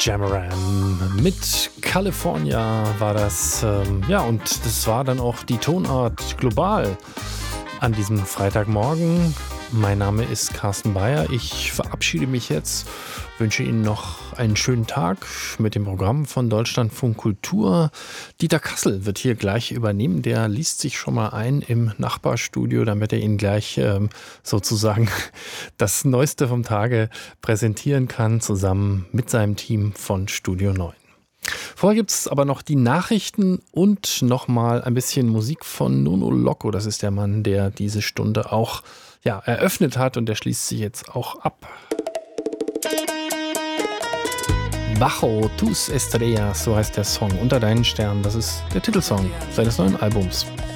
Jamaran mit California war das. Ja, und das war dann auch die Tonart global an diesem Freitagmorgen. Mein Name ist Carsten Bayer. Ich verabschiede mich jetzt, wünsche Ihnen noch einen schönen Tag mit dem Programm von Deutschlandfunk Kultur. Dieter Kassel wird hier gleich übernehmen. Der liest sich schon mal ein im Nachbarstudio, damit er Ihnen gleich sozusagen das Neueste vom Tage präsentieren kann, zusammen mit seinem Team von Studio 9. Vorher gibt es aber noch die Nachrichten und nochmal ein bisschen Musik von Nono Loco. Das ist der Mann, der diese Stunde auch eröffnet hat, und der schließt sich jetzt auch ab. Bajo tus estrellas, so heißt der Song, Unter deinen Sternen. Das ist der Titelsong seines neuen Albums.